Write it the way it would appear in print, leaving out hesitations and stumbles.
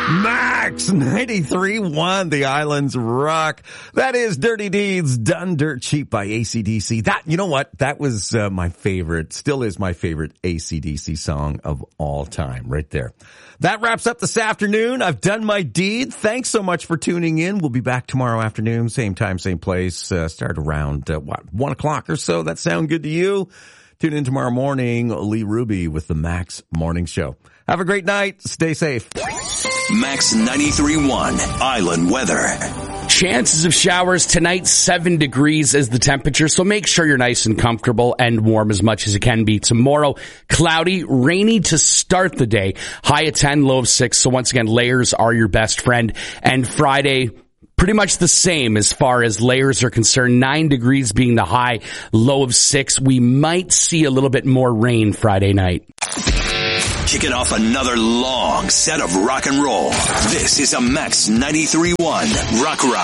Max 93.1, the Islands Rock. That is Dirty Deeds Done Dirt Cheap by AC/DC. That, you know what? That was my favorite, still is my favorite AC/DC song of all time right there. That wraps up this afternoon. I've done my deed. Thanks so much for tuning in. We'll be back tomorrow afternoon, same time, same place. Start around, 1 o'clock or so. That sound good to you? Tune in tomorrow morning. Lee Ruby with the Max Morning Show. Have a great night. Stay safe. Max 93.1 Island Weather. Chances of showers tonight, 7 degrees is the temperature, so make sure you're nice and comfortable and warm as much as it can be. Tomorrow, cloudy, rainy to start the day, high of 10, low of 6. So once again, layers are your best friend. And Friday, pretty much the same as far as layers are concerned, 9 degrees being the high, low of 6. We might see a little bit more rain Friday night. Kicking off another long set of rock and roll. This is a Max 93.1 Rock Ride.